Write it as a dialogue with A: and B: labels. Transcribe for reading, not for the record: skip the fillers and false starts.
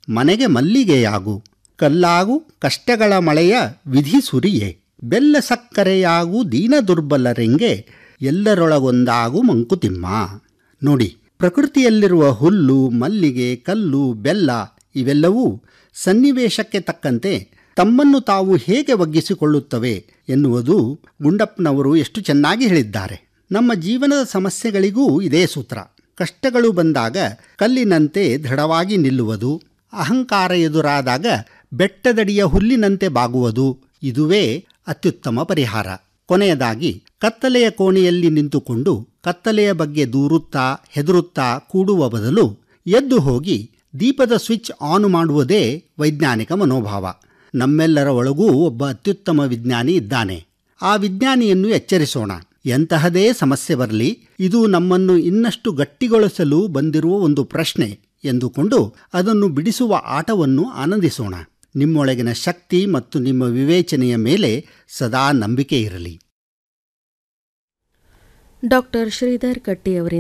A: ಮನೆಗೆ ಮಲ್ಲಿಗೆಯಾಗು, ಕಲ್ಲಾಗು ಕಷ್ಟಗಳ ಮಳೆಯ ವಿಧಿ ಸುರಿಯೇ, ಬೆಲ್ಲ ಸಕ್ಕರೆಯಾಗು ದೀನ ದುರ್ಬಲರೆಂಗೆ, ಎಲ್ಲರೊಳಗೊಂದಾಗು ಮಂಕುತಿಮ್ಮ. ನೋಡಿ, ಪ್ರಕೃತಿಯಲ್ಲಿರುವ ಹುಲ್ಲು, ಮಲ್ಲಿಗೆ, ಕಲ್ಲು, ಬೆಲ್ಲ ಇವೆಲ್ಲವೂ ಸನ್ನಿವೇಶಕ್ಕೆ ತಕ್ಕಂತೆ ತಮ್ಮನ್ನು ತಾವು ಹೇಗೆ ಒಗ್ಗಿಸಿಕೊಳ್ಳುತ್ತವೆ ಎನ್ನುವುದು ಗುಂಡಪ್ಪನವರು ಎಷ್ಟು ಚೆನ್ನಾಗಿ ಹೇಳಿದ್ದಾರೆ. ನಮ್ಮ ಜೀವನದ ಸಮಸ್ಯೆಗಳಿಗೂ ಇದೇ ಸೂತ್ರ. ಕಷ್ಟಗಳು ಬಂದಾಗ ಕಲ್ಲಿನಂತೆ ದೃಢವಾಗಿ ನಿಲ್ಲುವುದು, ಅಹಂಕಾರ ಎದುರಾದಾಗ ಬೆಟ್ಟದಡಿಯ ಹುಲ್ಲಿನಂತೆ ಬಾಗುವುದು, ಇದುವೇ ಅತ್ಯುತ್ತಮ ಪರಿಹಾರ. ಕೊನೆಯದಾಗಿ, ಕತ್ತಲೆಯ ಕೋಣೆಯಲ್ಲಿ ನಿಂತುಕೊಂಡು ಕತ್ತಲೆಯ ಬಗ್ಗೆ ದೂರುತ್ತಾ ಹೆದರುತ್ತಾ ಕೂಡುವ ಬದಲು ಎದ್ದು ಹೋಗಿ ದೀಪದ ಸ್ವಿಚ್ ಆನ್ ಮಾಡುವುದೇ ವೈಜ್ಞಾನಿಕ ಮನೋಭಾವ. ನಮ್ಮೆಲ್ಲರ ಒಳಗೂ ಒಬ್ಬ ಅತ್ಯುತ್ತಮ ವಿಜ್ಞಾನಿ ಇದ್ದಾನೆ. ಆ ವಿಜ್ಞಾನಿಯನ್ನು ಎಚ್ಚರಿಸೋಣ. ಎಂತಹದೇ ಸಮಸ್ಯೆ ಬರಲಿ, ಇದು ನಮ್ಮನ್ನು ಇನ್ನಷ್ಟು ಗಟ್ಟಿಗೊಳಿಸಲು ಬಂದಿರುವ ಒಂದು ಪ್ರಶ್ನೆ ಎಂದುಕೊಂಡು ಅದನ್ನು ಬಿಡಿಸುವ ಆಟವನ್ನು ಆನಂದಿಸೋಣ. ನಿಮ್ಮೊಳಗಿನ ಶಕ್ತಿ ಮತ್ತು ನಿಮ್ಮ ವಿವೇಚನೆಯ ಮೇಲೆ ಸದಾ ನಂಬಿಕೆ ಇರಲಿ.
B: ಡಾಕ್ಟರ್ ಶ್ರೀಧರ್ ಕಟ್ಟಿ ಅವರಿಂದ